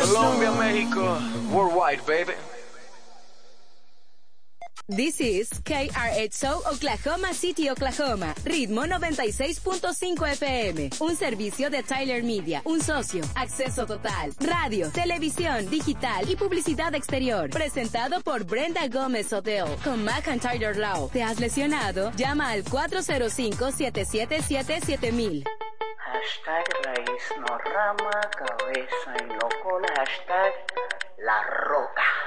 Colombia, México, worldwide, baby. This is KRXO Oklahoma City, Oklahoma. Ritmo 96.5 FM. Un servicio de Tyler Media. Un socio. Acceso total. Radio, televisión, digital y publicidad exterior. Presentado por Brenda Gómez Hotel. Con McIntyre Law. ¿Te has lesionado? Llama al 405-777-7000. Hashtag raíz, no rama, cabeza y no cola. Hashtag La Roca.